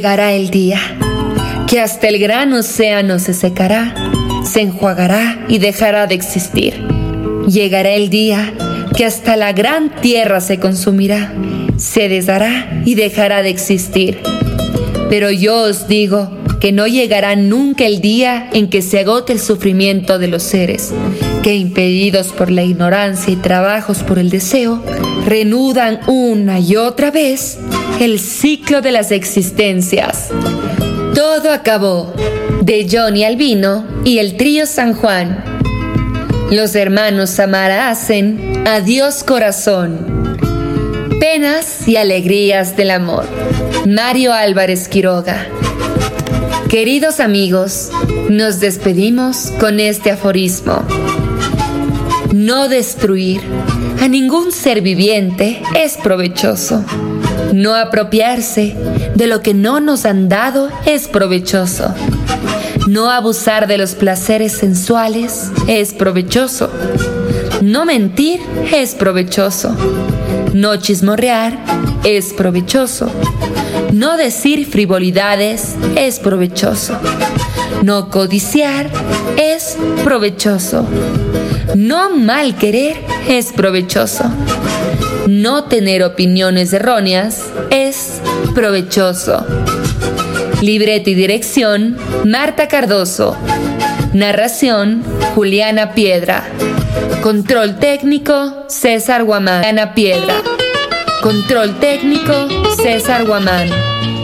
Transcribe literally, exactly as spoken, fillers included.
Llegará el día que hasta el gran océano se secará, se enjuagará y dejará de existir. Llegará el día que hasta la gran tierra se consumirá, se deshará y dejará de existir. Pero yo os digo que no llegará nunca el día en que se agote el sufrimiento de los seres, que impedidos por la ignorancia y trabajos por el deseo, reanudan una y otra vez el ciclo de las existencias. Todo acabó, de Johnny Albino y el trío San Juan. Los hermanos Samara hacen Adiós Corazón. Penas y alegrías del amor. Mario Álvarez Quiroga. Queridos amigos, nos despedimos con este aforismo. No destruir a ningún ser viviente es provechoso. No apropiarse de lo que no nos han dado es provechoso. No abusar de los placeres sensuales es provechoso. No mentir es provechoso. No chismorrear es provechoso. No decir frivolidades es provechoso. No codiciar es provechoso. No mal querer es provechoso. No tener opiniones erróneas es provechoso. Libreto y dirección, Marta Cardoso. Narración, Juliana Piedra. Control técnico, César Guamán. Juliana Piedra. Control técnico, César Guamán.